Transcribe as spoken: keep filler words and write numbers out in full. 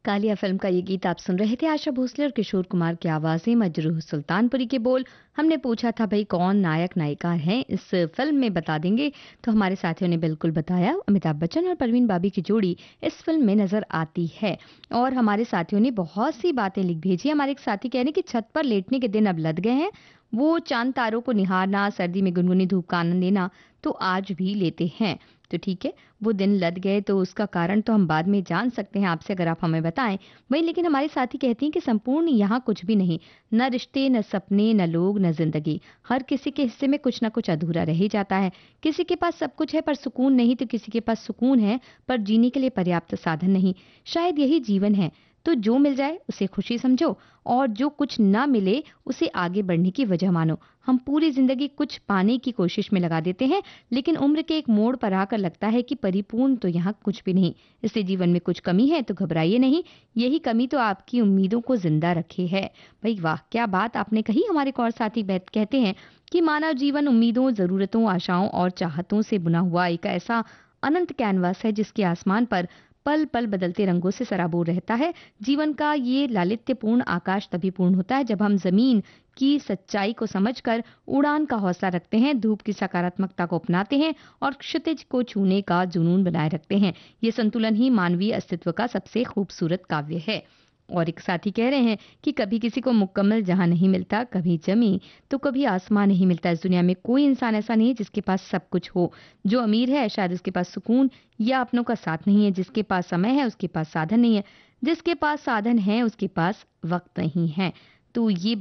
Kaliya film का ये गीत आप सुन रहे थे। आशा भोसले और किशोर कुमार की आवाजें, मजरूह सुल्तानपुरी के बोल। हमने पूछा था भाई कौन नायक नायिका हैं इस फिल्म में, बता देंगे? तो हमारे साथियों ने बिल्कुल बताया, अमिताभ बच्चन और परवीन बाबी की जोड़ी इस फिल्म में नजर आती है। और हमारे साथियों ने बहुत सी बातें लिख भेजी। हमारे एक साथी कह रहे हैं कि छत पर लेटने के दिन अब लद गए हैं, वो चांद तारों को निहारना, सर्दी में गुनगुनी धूप का आनंद लेना तो आज भी लेते हैं। तो ठीक है, वो दिन लद गए तो उसका कारण तो हम बाद में जान सकते हैं आपसे, अगर आप हमें बताएं। वहीं लेकिन हमारे साथी कहती हैं कि संपूर्ण यहाँ कुछ भी नहीं, न रिश्ते, न सपने, न लोग, न जिंदगी। हर किसी के हिस्से में कुछ ना कुछ अधूरा रह ही जाता है। किसी के पास सब कुछ है पर सुकून नहीं, तो किसी के पास सुकून है पर जीने के लिए पर्याप्त साधन नहीं। शायद यही जीवन है। तो जो मिल जाए उसे खुशी समझो, और जो कुछ ना मिले उसे आगे बढ़ने की वजह मानो। हम पूरी जिंदगी कुछ पाने की कोशिश में लगा देते हैं, लेकिन उम्र के एक मोड़ पर आकर लगता है कि परिपूर्ण तो यहाँ कुछ भी नहीं। इसलिए जीवन में कुछ कमी है तो घबराइए नहीं, यही कमी तो आपकी उम्मीदों को जिंदा रखे है। भाई वाह, क्या बात आपने कही। हमारे एक और साथी बैठ कहते हैं कि मानव जीवन उम्मीदों, जरूरतों, आशाओं और चाहतों से बुना हुआ एक ऐसा अनंत कैनवास है जिसके आसमान पर पल पल बदलते रंगों से सराबोर रहता है। जीवन का ये लालित्यपूर्ण आकाश तभी पूर्ण होता है जब हम जमीन की सच्चाई को समझकर उड़ान का हौसला रखते हैं, धूप की सकारात्मकता को अपनाते हैं और क्षितिज को छूने का जुनून बनाए रखते हैं। ये संतुलन ही मानवीय अस्तित्व का सबसे खूबसूरत काव्य है। और एक साथी कह रहे हैं कि कभी किसी को मुकम्मल जहां नहीं मिलता, कभी जमी तो कभी आसमान नहीं मिलता। इस दुनिया में कोई इंसान ऐसा नहीं है जिसके पास सब कुछ हो। जो अमीर है शायद उसके पास सुकून या अपनों का साथ नहीं है, जिसके पास समय है उसके पास साधन नहीं है, जिसके पास साधन है उसके पास वक्त नहीं है। तो ये